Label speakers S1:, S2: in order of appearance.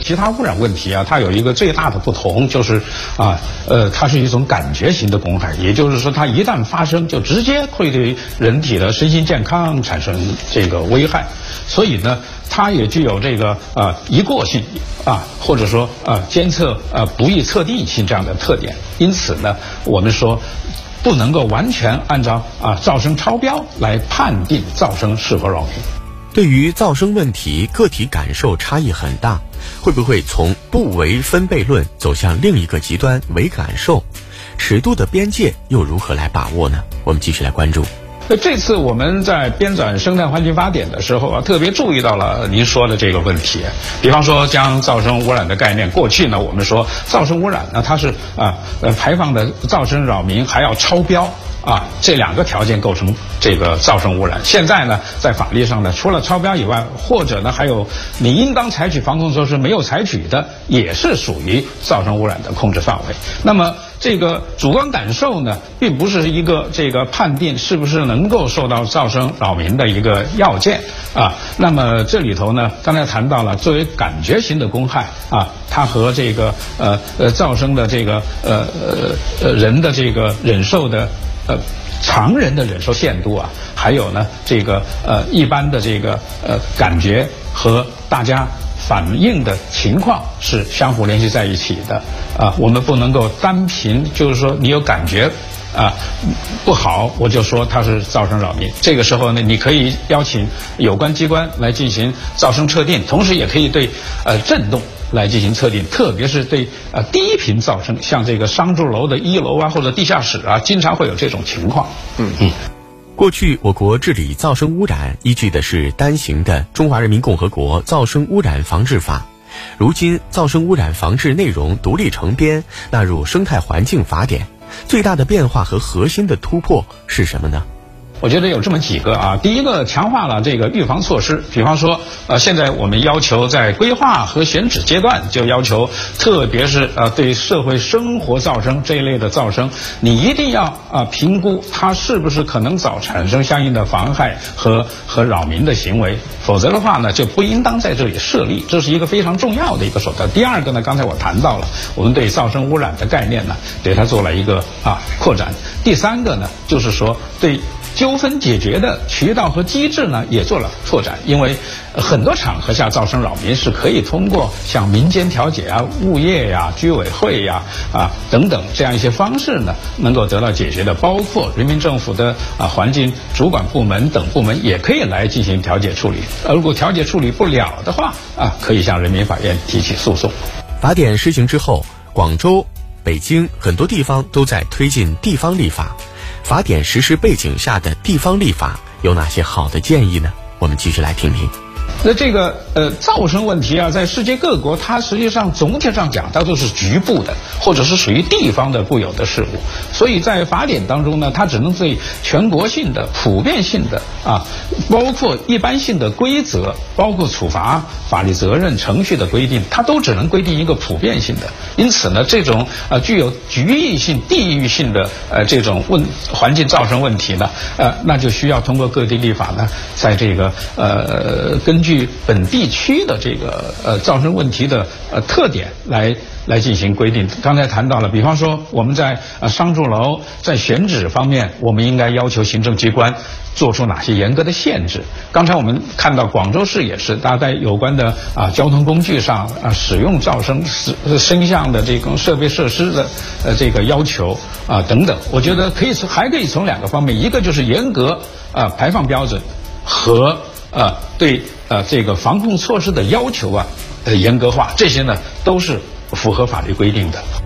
S1: 其他污染问题啊，它有一个最大的不同，就是它是一种感觉型的公害，也就是说，它一旦发生，就直接会对人体的身心健康产生这个危害，所以呢，它也具有这个一过性或者说监测不易测定性这样的特点。因此呢，我们说不能够完全按照噪声超标来判定噪声是否扰民。
S2: 对于噪声问题，个体感受差异很大，会不会从不为分贝论走向另一个极端为感受？尺度的边界又如何来把握呢？我们继续来关注。
S1: 这次我们在编纂生态环境法典的时候特别注意到了您说的这个问题。比方说，将噪声污染的概念，过去呢，我们说噪声污染呢，它是排放的噪声扰民还要超标。这两个条件构成这个噪声污染。现在呢，在法律上呢，除了超标以外，或者呢还有你应当采取防控措施没有采取的，也是属于噪声污染的控制范围。那么这个主观感受呢，并不是一个这个判定是不是能够受到噪声扰民的一个要件那么这里头呢，刚才谈到了作为感觉型的公害它和这个噪声的这个人的这个忍受的常人的忍受限度还有呢这个一般的这个感觉和大家反应的情况是相互联系在一起的我们不能够单凭就是说你有感觉不好，我就说它是噪声扰民。这个时候呢，你可以邀请有关机关来进行噪声测定，同时也可以对震动来进行测定，特别是对低频噪声，像这个商住楼的1楼或者地下室经常会有这种情况。
S2: 过去我国治理噪声污染依据的是单行的《中华人民共和国噪声污染防治法》，如今噪声污染防治内容独立成编，纳入生态环境法典。最大的变化和核心的突破是什么呢？
S1: 我觉得有这么几个第一个，强化了这个预防措施。比方说现在我们要求在规划和选址阶段就要求，特别是对社会生活噪声这一类的噪声，你一定要评估它是不是可能产生相应的妨害和扰民的行为，否则的话呢，就不应当在这里设立，这是一个非常重要的一个手段。第二个呢，刚才我谈到了，我们对噪声污染的概念呢，对它做了一个扩展。第三个呢，就是说对纠纷解决的渠道和机制呢也做了拓展，因为很多场合下噪声扰民是可以通过像民间调解物业居委会等等这样一些方式呢能够得到解决的，包括人民政府的环境主管部门等部门也可以来进行调解处理。如果调解处理不了的话可以向人民法院提起诉讼。
S2: 法典施行之后，广州、北京很多地方都在推进地方立法。法典实施背景下的地方立法有哪些好的建议呢？我们继续来听听。
S1: 那这个噪声问题在世界各国它实际上总体上讲它都是局部的，或者是属于地方的固有的事物，所以在法典当中呢，它只能对全国性的普遍性的包括一般性的规则，包括处罚、法律责任程序的规定，它都只能规定一个普遍性的。因此呢，这种具有局域性、地域性的这种环境噪声问题呢那就需要通过各地立法呢，在这个根据本地区的这个噪声问题的特点来进行规定。刚才谈到了，比方说我们在商住楼在选址方面，我们应该要求行政机关做出哪些严格的限制。刚才我们看到广州市也是，大家在有关的交通工具上使用噪声声像的这种设备设施的这个要求等等。我觉得还可以从两个方面，一个就是严格排放标准和对这个防控措施的要求严格化，这些呢都是符合法律规定的。